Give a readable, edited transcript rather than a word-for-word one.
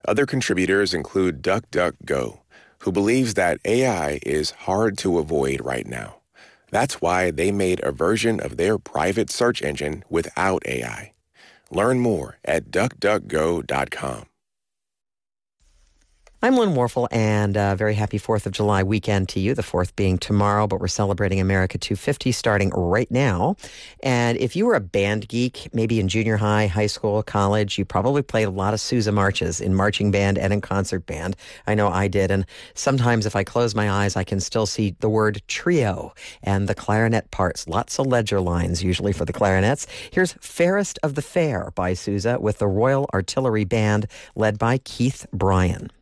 Other contributors include DuckDuckGo, who believes that AI is hard to avoid right now. That's why they made a version of their private search engine without AI. Learn more at duckduckgo.com. I'm Lynn Warfel, and very happy 4th of July weekend to you, the 4th being tomorrow, but we're celebrating America 250 starting right now. And if you were a band geek, maybe in junior high, high school, college, you probably played a lot of Sousa marches in marching band and in concert band. I know I did, and sometimes if I close my eyes, I can still see the word trio and the clarinet parts, lots of ledger lines usually for the clarinets. Here's Fairest of the Fair by Sousa with the Royal Artillery Band led by Keith Bryan.